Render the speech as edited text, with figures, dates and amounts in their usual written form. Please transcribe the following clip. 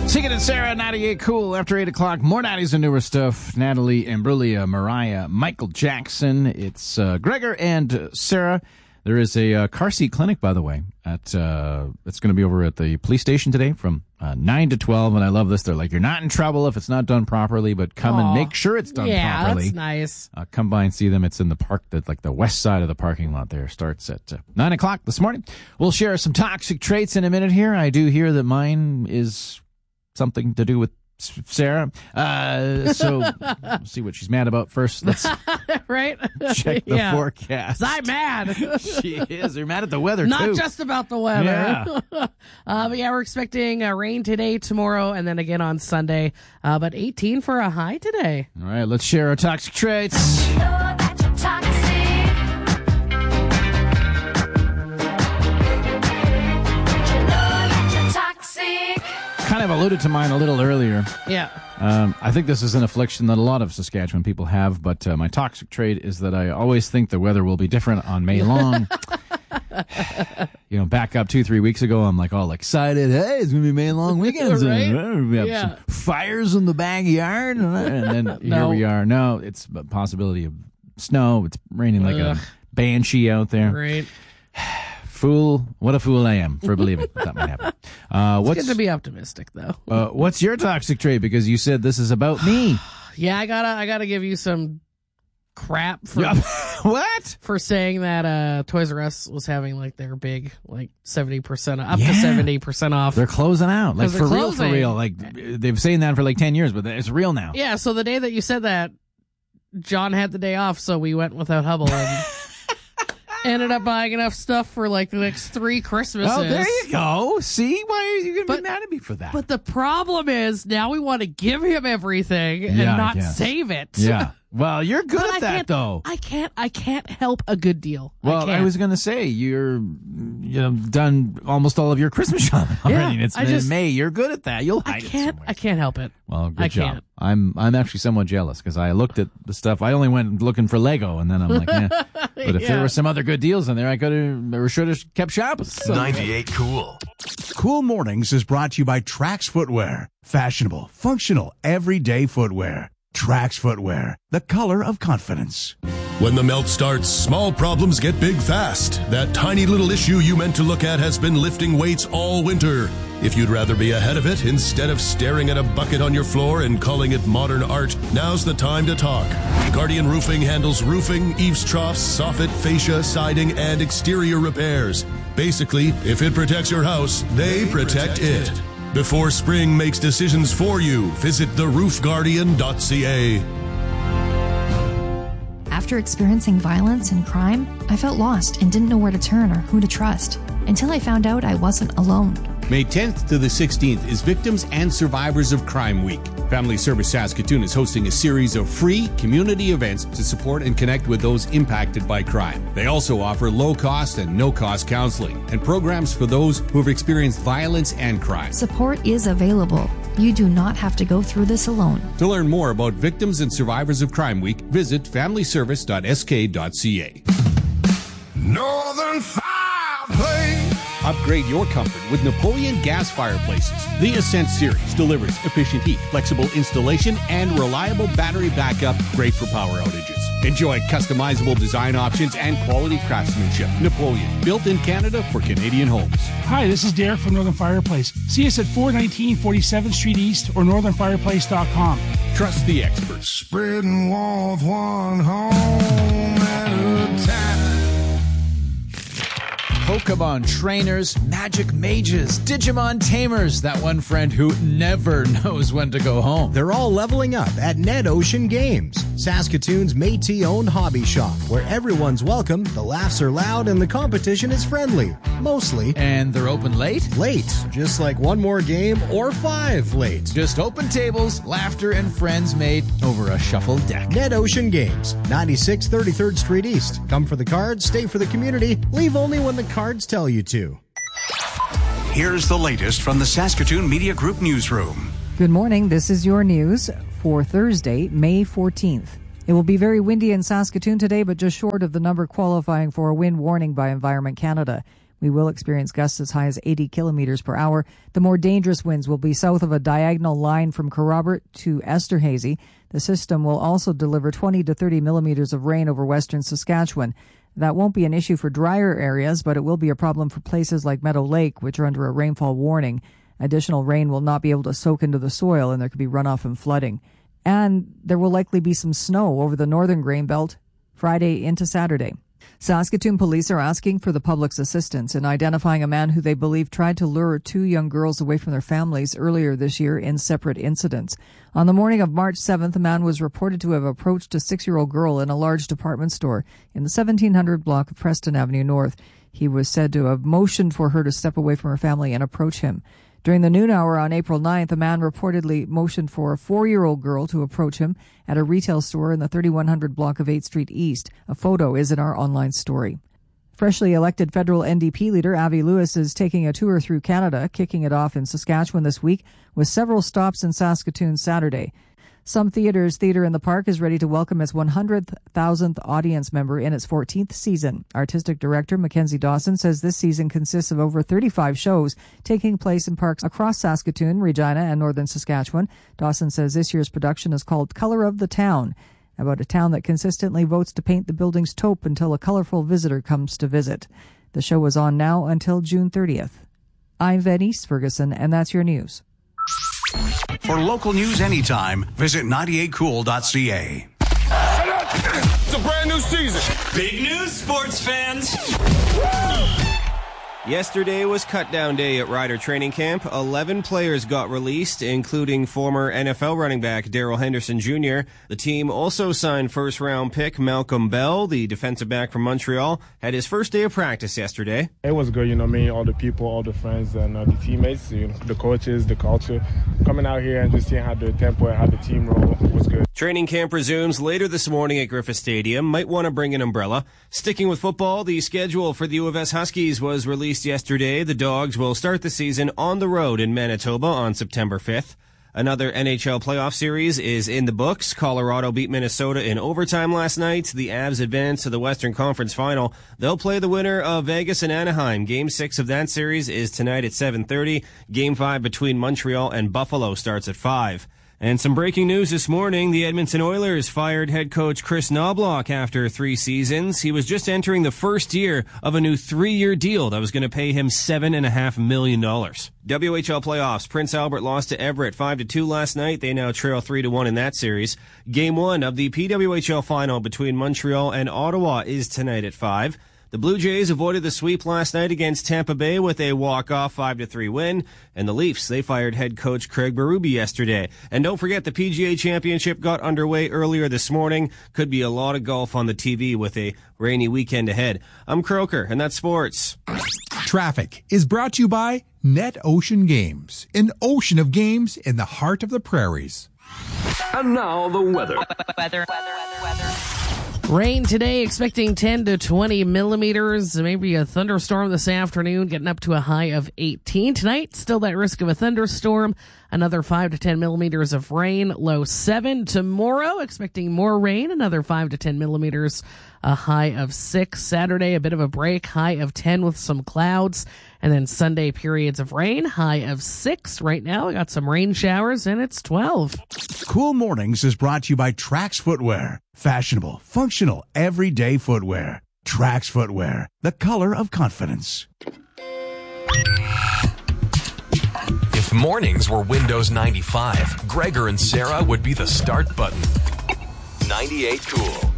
Sigan and Sarah, 98 Cool. After 8 o'clock, more 90s and newer stuff. Natalie Imbruglia, Mariah, Michael Jackson. It's Gregor and Sarah. There is a car seat clinic, by the way. It's going to be over at the police station today from 9 to 12. And I love this. They're like, you're not in trouble if it's not done properly, but come and make sure it's done properly. Yeah, that's nice. Come by and see them. It's in the park, like the west side of the parking lot there. Starts at 9 o'clock this morning. We'll share some toxic traits in a minute here. I do hear that mine is something to do with Sarah. So we'll see what she's mad about first. Let's right? check the forecast. I'm mad. She is. You're mad at the weather, Not too. just about the weather. Yeah. But yeah, we're expecting rain today, tomorrow, and then again on Sunday. But 18 for a high today. All right, let's share our toxic traits. Kind of alluded to mine a little earlier. Yeah. I think this is an affliction that a lot of Saskatchewan people have, but my toxic trait is that I always think the weather will be different on May long. Back up 2-3 weeks ago, I'm like all excited. Hey, it's going to be May long weekends. Right? We have some fires in the backyard. And then here we are. No, it's a possibility of snow. It's raining like a banshee out there. Right. Fool, what a fool I am for believing that might happen. It's good to be optimistic, though. What's your toxic trait? Because you said this is about me. Yeah, I gotta give you some crap for what? For saying that Toys R Us was having like their big 70% up to 70% off. They're closing out, like for real. Like they've saying that for like 10 years, but it's real now. Yeah. So the day that you said that, John had the day off, so we went without Hubble and ended up buying enough stuff for like the next 3 Christmases. Oh, there you go. See, why are you going to be mad at me for that? But the problem is now we want to give him everything and not save it. Yeah. Well, you're good at that, though. I can't help a good deal. Well, I was going to say you're done almost all of your Christmas shopping already. Yeah, It's May. You're good at that. You'll hide it somewhere. I can't help it. Well, good job. Can't. I'm actually somewhat jealous because I looked at the stuff. I only went looking for Lego, and then I'm like, But if there were some other good deals in there, I could have or should have kept shopping. 98 Cool. Cool Mornings is brought to you by Trax Footwear. Fashionable, functional, everyday footwear. Trax Footwear, the color of confidence. When the melt starts, small problems get big fast. That tiny little issue you meant to look at has been lifting weights all winter. If you'd rather be ahead of it, instead of staring at a bucket on your floor and calling it modern art, now's the time to talk. Guardian Roofing handles roofing, eaves troughs, soffit, fascia, siding, and exterior repairs. Basically, if it protects your house, they protect it. Before spring makes decisions for you, visit theroofguardian.ca. After experiencing violence and crime, I felt lost and didn't know where to turn or who to trust, until I found out I wasn't alone. May 10th to the 16th is Victims and Survivors of Crime Week. Family Service Saskatoon is hosting a series of free community events to support and connect with those impacted by crime. They also offer low-cost and no-cost counseling and programs for those who have experienced violence and crime. Support is available. You do not have to go through this alone. To learn more about Victims and Survivors of Crime Week, visit familyservice.sk.ca. Northern Fireplace. Upgrade your comfort with Napoleon gas fireplaces. The Ascent series delivers efficient heat, flexible installation, and reliable battery backup, great for power outages. Enjoy customizable design options and quality craftsmanship. Napoleon, built in Canada for Canadian homes. Hi, this is Derek from Northern Fireplace. See us at 419 47th Street East or northernfireplace.com. Trust the experts. Spreading warmth one home at a time. Pokemon trainers, magic mages, Digimon tamers, that one friend who never knows when to go home. They're all leveling up at NetOcean Games, Saskatoon's Métis-owned hobby shop, where everyone's welcome, the laughs are loud, and the competition is friendly. Mostly. And they're open late? Late. Just like one more game or 5 late. Just open tables, laughter, and friends made over a shuffled deck. NetOcean Games, 96 33rd Street East. Come for the cards, stay for the community, leave only when the cards tell you to. Here's the latest from the Saskatoon Media Group newsroom. Good morning. This is your news for Thursday, May 14th. It will be very windy in Saskatoon today, but just short of the number qualifying for a wind warning by Environment Canada. We will experience gusts as high as 80 kilometers per hour. The more dangerous winds will be south of a diagonal line from Kerrobert to Esterhazy. The system will also deliver 20 to 30 millimeters of rain over western Saskatchewan. That won't be an issue for drier areas, but it will be a problem for places like Meadow Lake, which are under a rainfall warning. Additional rain will not be able to soak into the soil, and there could be runoff and flooding. And there will likely be some snow over the northern grain belt Friday into Saturday. Saskatoon police are asking for the public's assistance in identifying a man who they believe tried to lure 2 young girls away from their families earlier this year in separate incidents. On the morning of March 7th, a man was reported to have approached a 6-year-old girl in a large department store in the 1700 block of Preston Avenue North. He was said to have motioned for her to step away from her family and approach him. During the noon hour on April 9th, a man reportedly motioned for a 4-year-old girl to approach him at a retail store in the 3100 block of 8th Street East. A photo is in our online story. Freshly elected federal NDP leader Avi Lewis is taking a tour through Canada, kicking it off in Saskatchewan this week with several stops in Saskatoon Saturday. Some Theatre's Theatre in the Park is ready to welcome its 100,000th audience member in its 14th season. Artistic director Mackenzie Dawson says this season consists of over 35 shows taking place in parks across Saskatoon, Regina, and northern Saskatchewan. Dawson says this year's production is called Color of the Town, about a town that consistently votes to paint the buildings taupe until a colorful visitor comes to visit. The show is on now until June 30th. I'm Venice Ferguson, and that's your news. For local news anytime, visit 98cool.ca. It's a brand new season. Big news, sports fans. Yesterday was cut-down day at Ryder Training Camp. 11 players got released, including former NFL running back Darrell Henderson Jr. The team also signed first-round pick Malcolm Bell, the defensive back from Montreal, had his first day of practice yesterday. It was good, all the people, all the friends, and the teammates, the coaches, the culture. Coming out here and just seeing how the tempo and how the team roll was good. Training camp resumes later this morning at Griffith Stadium. Might want to bring an umbrella. Sticking with football, the schedule for the U of S Huskies was released yesterday. The Dogs will start the season on the road in Manitoba on September 5th. Another NHL playoff series is in the books. Colorado beat Minnesota in overtime last night. The Avs advance to the Western Conference Final. They'll play the winner of Vegas and Anaheim. Game 6 of that series is tonight at 7:30. Game 5 between Montreal and Buffalo starts at 5. And some breaking news this morning. The Edmonton Oilers fired head coach Chris Knobloch after 3 seasons. He was just entering the first year of a new 3-year deal that was going to pay him $7.5 million. WHL playoffs. Prince Albert lost to Everett 5-2 last night. They now trail 3-1 in that series. Game 1 of the PWHL final between Montreal and Ottawa is tonight at 5. The Blue Jays avoided the sweep last night against Tampa Bay with a walk-off 5-3 win. And the Leafs, they fired head coach Craig Berube yesterday. And don't forget, the PGA Championship got underway earlier this morning. Could be a lot of golf on the TV with a rainy weekend ahead. I'm Croker, and that's sports. Traffic is brought to you by NetOcean Games, an ocean of games in the heart of the prairies. And now the weather. Rain today, expecting 10 to 20 millimeters. Maybe a thunderstorm this afternoon, getting up to a high of 18. Tonight, still that risk of a thunderstorm. Another 5 to 10 millimeters of rain, low 7. Tomorrow, expecting more rain, another 5 to 10 millimeters, a high of 6. Saturday, a bit of a break, high of 10 with some clouds. And then Sunday, periods of rain, high of 6. Right now, we got some rain showers, and it's 12. Cool Mornings is brought to you by Trax Footwear. Fashionable, functional, everyday footwear. Trax Footwear, the color of confidence. If mornings were Windows 95, Gregor and Sarah would be the start button. 98 Cool.